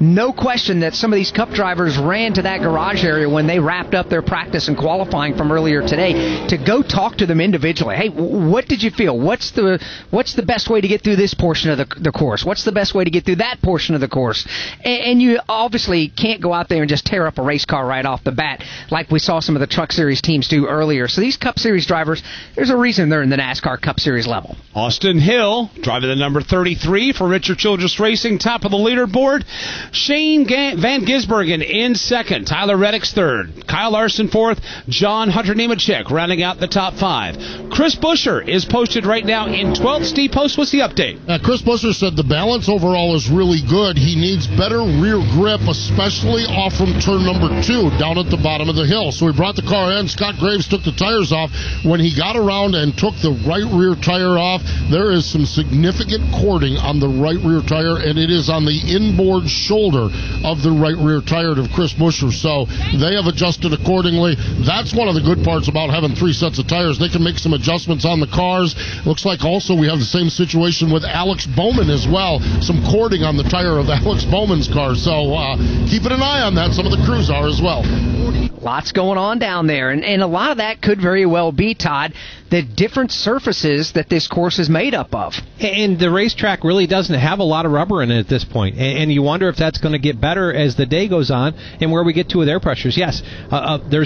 no question that some of these Cup drivers ran to that garage area when they wrapped up their practice and qualifying from earlier today to go talk to them individually. Hey, what did you feel? What's the best way to get through this portion of the course? What's the best way to get through that portion of the course? And you obviously can't go out there and just tear up a race car right off the bat like we saw some of the Truck Series teams do earlier. So these Cup Series drivers, there's a reason they're in the NASCAR Cup Series level. Austin Hill driving the number 33 for Richard Childress Racing, top of the leaderboard. Shane Van Gisbergen in second. Tyler Reddick's third. Kyle Larson fourth. John Hunter Nemechek rounding out the top five. Chris Buescher is posted right now in 12th. Steve Post, what's the update? Chris Buescher said the balance overall is really good. He needs better rear grip, especially off from turn number 2 down at the bottom of the hill. So he brought the car in. Scott Graves took the tires off. When he got around and took the right rear tire off, there is some significant cording on the right rear tire, and it is on the inboard shoulder of the right rear tire of Chris Buescher. So they have adjusted accordingly. That's one of the good parts about having 3 sets of tires. They can make some adjustments on the cars. Looks like also we have the same situation with Alex Bowman as well. Some cording on the tire of Alex Bowman's car. So keeping an eye on that. Some of the crews are as well. Lots going on down there, and a lot of that could very well be, Todd, the different surfaces that this course is made up of. And the racetrack really doesn't have a lot of rubber in it at this point. And you wonder if that's going to get better as the day goes on and where we get to with air pressures. Yes, there's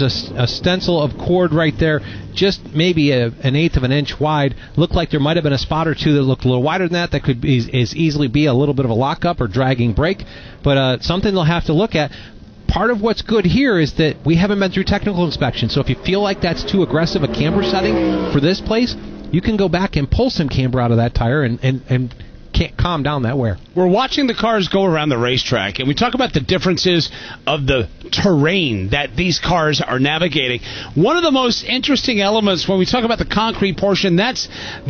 a stencil of cord right there, just maybe an eighth of an inch wide. Looked like there might have been a spot or two that looked a little wider than that. That could easily be a little bit of a lockup or dragging brake. But something they'll have to look at. Part of what's good here is that we haven't been through technical inspection, so if you feel like that's too aggressive a camber setting for this place, you can go back and pull some camber out of that tire and can't calm down that wear. We're watching the cars go around the racetrack, and we talk about the differences of the terrain that these cars are navigating. One of the most interesting elements when we talk about the concrete portion, that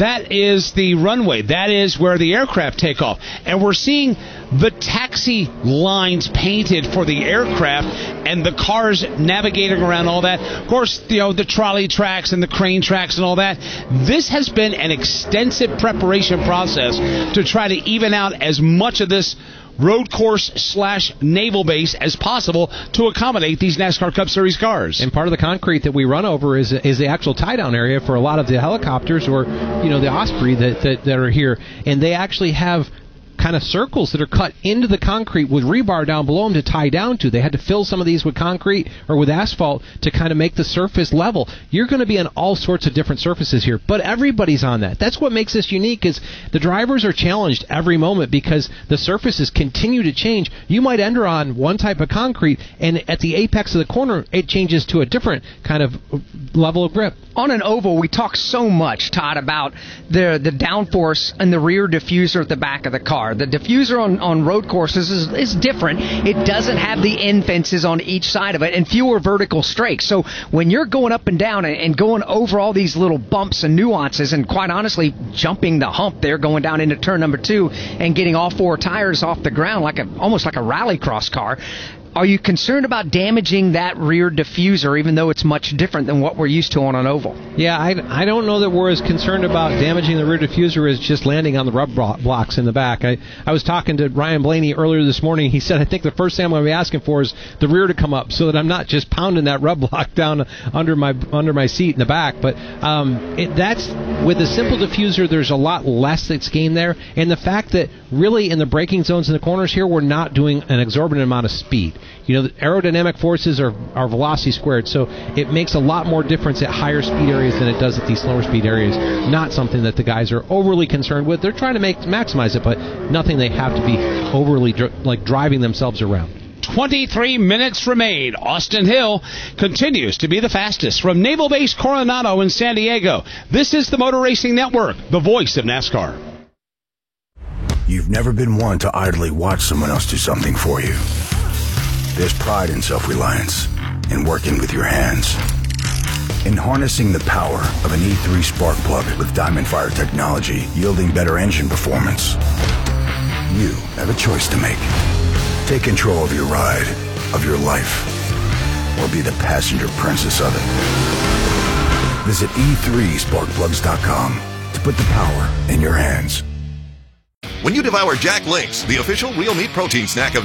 is the runway. That is where the aircraft take off. And we're seeing the taxi lines painted for the aircraft and the cars navigating around all that. Of course, the trolley tracks and the crane tracks and all that. This has been an extensive preparation process to try to even out as much of this road course / naval base as possible to accommodate these NASCAR Cup Series cars. And part of the concrete that we run over is the actual tie-down area for a lot of the helicopters or the Osprey that are here. And they actually have kind of circles that are cut into the concrete with rebar down below them to tie down to. They had to fill some of these with concrete or with asphalt to kind of make the surface level. You're going to be on all sorts of different surfaces here, but everybody's on that. That's what makes this unique is the drivers are challenged every moment because the surfaces continue to change. You might enter on one type of concrete, and at the apex of the corner, it changes to a different kind of level of grip. On an oval, we talk so much, Todd, about the downforce and the rear diffuser at the back of the car. The diffuser on road courses is different. It doesn't have the end fences on each side of it and fewer vertical strakes. So when you're going up and down and going over all these little bumps and nuances and quite honestly jumping the hump there, going down into turn number 2 and getting all 4 tires off the ground almost like a rallycross car, are you concerned about damaging that rear diffuser, even though it's much different than what we're used to on an oval? Yeah, I don't know that we're as concerned about damaging the rear diffuser as just landing on the rub blocks in the back. I was talking to Ryan Blaney earlier this morning. He said, I think the first thing I'm going to be asking for is the rear to come up so that I'm not just pounding that rub block down under my seat in the back. But that's with a simple diffuser, there's a lot less that's gained there. And the fact that really in the braking zones in the corners here, we're not doing an exorbitant amount of speed. The aerodynamic forces are velocity squared, so it makes a lot more difference at higher speed areas than it does at these slower speed areas. Not something that the guys are overly concerned with. They're trying to maximize it, but nothing they have to be overly driving themselves around. 23 minutes remain. Austin Hill continues to be the fastest from Naval Base Coronado in San Diego. This is the Motor Racing Network, the voice of NASCAR. You've never been one to idly watch someone else do something for you. There's pride in self-reliance, in working with your hands, in harnessing the power of an E3 spark plug with Diamond Fire technology yielding better engine performance. You have a choice to make. Take control of your ride, of your life, or be the passenger princess of it. Visit e3sparkplugs.com to put the power in your hands. When you devour Jack Links, the official real meat protein snack of